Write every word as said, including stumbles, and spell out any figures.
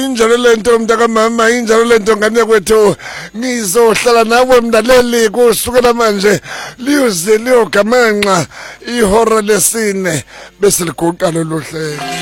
Injalo lento mntaka mama, injalo lento ngane kwethu, ngizohlala nawe mndaleli kusukela manje liyoze liyogamanxa ihora lesine bese liguqa lolu hlelo.